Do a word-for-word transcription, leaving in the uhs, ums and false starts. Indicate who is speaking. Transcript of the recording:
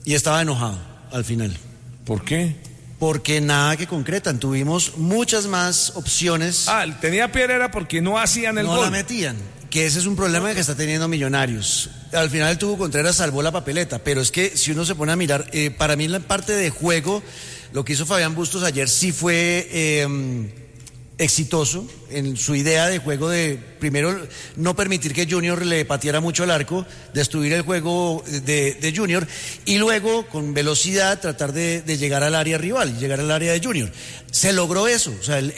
Speaker 1: Y estaba enojado al final.
Speaker 2: ¿Por qué?
Speaker 1: Porque nada que concretan. Tuvimos muchas más opciones.
Speaker 2: Ah, tenía piedra era porque no hacían el
Speaker 1: no
Speaker 2: gol.
Speaker 1: la metían. Que ese es un problema que está teniendo Millonarios. Al final el Tubo Contreras salvó la papeleta, pero es que si uno se pone a mirar, eh, para mí en la parte de juego, lo que hizo Fabián Bustos ayer sí fue eh, exitoso en su idea de juego de, primero, no permitir que Junior le pateara mucho al arco, destruir el juego de, de Junior, y luego, con velocidad, tratar de, de llegar al área rival, llegar al área de Junior. Se logró eso, o sea, el,